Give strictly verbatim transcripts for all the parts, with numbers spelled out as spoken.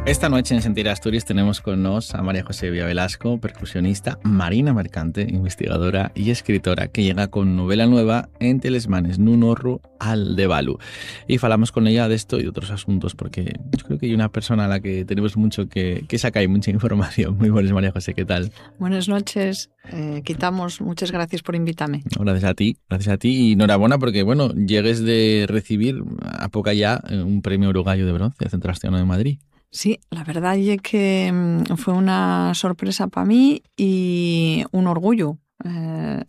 Esta noche en Sentir Asturias tenemos con nos a María José Vía Velasco, percusionista, marina mercante, investigadora y escritora, que llega con novela nueva en Telesmanes nun horro Aldebalu. Y falamos con ella de esto y de otros asuntos, porque yo creo que hay una persona a la que tenemos mucho que, que saca y mucha información. Muy buenas, María José, ¿qué tal? Buenas noches, eh, quitamos, muchas gracias por invitarme. Gracias a ti, gracias a ti y enhorabuena porque, bueno, llegues de recibir a poca ya un premio Uruguayo de Bronce de Centro Asturiano de Madrid. Sí, la verdad es que fue una sorpresa para mí y un orgullo. Eh,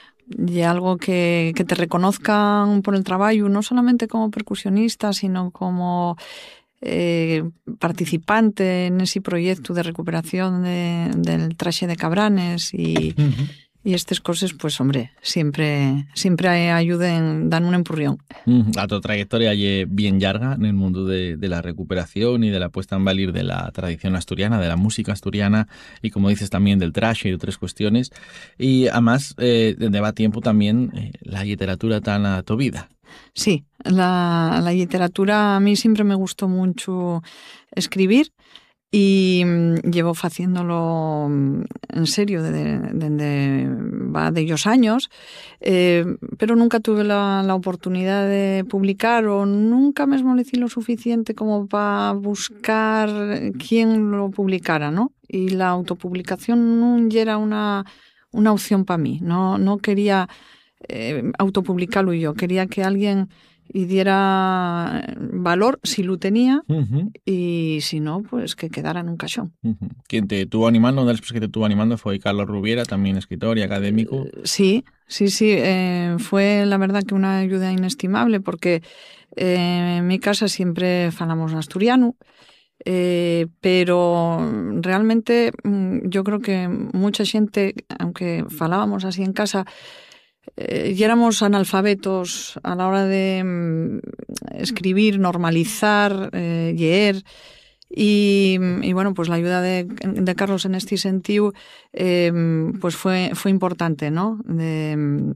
y algo que, que te reconozcan por el trabajo, no solamente como percusionista, sino como eh, participante en ese proyecto de recuperación de, del traxe de Cabranes y... Uh-huh. Y estas cosas, pues hombre, siempre siempre ayuden, dan un empurrión. La tu trayectoria es bien larga en el mundo de, de la recuperación y de la puesta en valor de la tradición asturiana, de la música asturiana y, como dices, también del trash y otras cuestiones. Y además, eh, lleva tiempo también eh, la literatura tan a tu vida. Sí, la, la literatura a mí siempre me gustó mucho escribir. Y llevo haciéndolo en serio desde, desde va de ellos años, eh, pero nunca tuve la, la oportunidad de publicar o nunca me esmolecí lo suficiente como para buscar quién lo publicara, ¿no? Y la autopublicación no era una, una opción para mí, no, no quería eh, autopublicarlo yo, quería que alguien y diera valor si lo tenía, uh-huh. Y si no, pues que quedara en un cajón. Uh-huh. Quien te tuvo animando, una de las personas que te tuvo animando fue Carlos Rubiera, también escritor y académico. Uh, sí, sí, sí, eh, fue la verdad que una ayuda inestimable porque eh, en mi casa siempre falamos asturiano, eh, pero realmente yo creo que mucha gente, aunque falábamos así en casa, Eh, y éramos analfabetos a la hora de mm, escribir, normalizar, eh, leer y, y bueno, pues la ayuda de, de Carlos en este sentido eh, pues fue, fue importante, ¿no? De,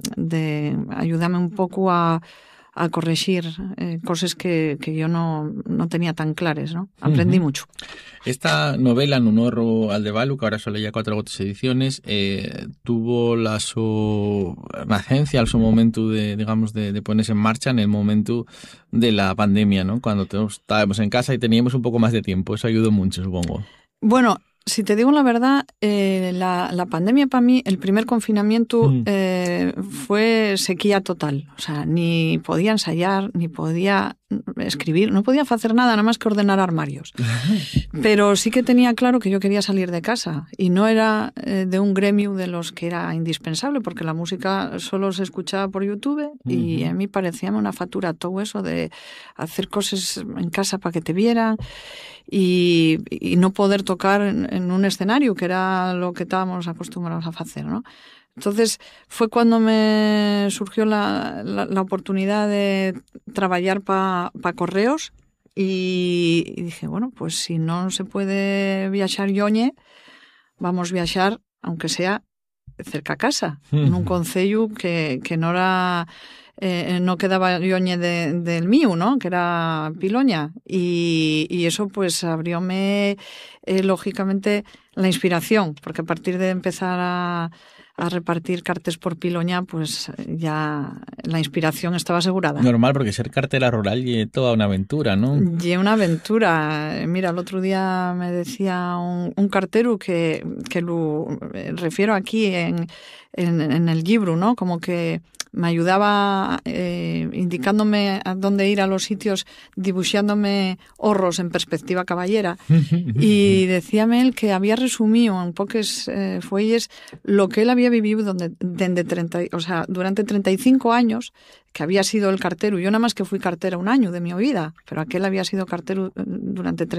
de ayudarme un poco a, a corregir eh, cosas que, que yo no, no tenía tan claras, ¿no? Aprendí uh-huh. mucho. Esta novela, Nun horro Aldebalu, que ahora solo ya cuatro otras ediciones, eh, tuvo la su nacencia al su momento de, digamos, de, de ponerse en marcha en el momento de la pandemia, ¿no? Cuando estábamos en casa y teníamos un poco más de tiempo. Eso ayudó mucho, supongo. Bueno, si te digo la verdad, eh, la, la pandemia para mí, el primer confinamiento mm. eh, fue sequía total. O sea, ni podía ensayar, ni podía escribir, no podía hacer nada, nada más que ordenar armarios. Pero sí que tenía claro que yo quería salir de casa y no era eh, de un gremio de los que era indispensable, porque la música solo se escuchaba por YouTube uh-huh. y a mí parecía una factura todo eso de hacer cosas en casa para que te vieran y, y no poder tocar en, en un escenario, que era lo que estábamos acostumbrados a hacer, ¿no? Entonces fue cuando me surgió la, la, la oportunidad de trabajar para pa Correos y, y dije, bueno, pues si no se puede viajar yoñe, vamos a viajar, aunque sea cerca a casa, mm. en un concello que, que no era... Eh, no quedaba yoñe de, del mío, ¿no? Que era Piloña. Y, y eso pues abrióme, eh, lógicamente, la inspiración, porque a partir de empezar a, a repartir cartes por Piloña, pues ya la inspiración estaba asegurada. Normal, porque ser cartera rural y toda una aventura, ¿no? Y una aventura. Mira, el otro día me decía un, un cartero que, que lo refiero aquí en, en, en el libro, ¿no? Como que me ayudaba eh, indicándome a dónde ir a los sitios, dibujándome horros en perspectiva caballera. Y decíame él que había resumido en pocas eh, fuelles lo que él había vivido donde, donde treinta, o sea, durante treinta y cinco años, que había sido el cartero. Yo nada más que fui cartera un año de mi vida, pero aquel había sido cartero durante treinta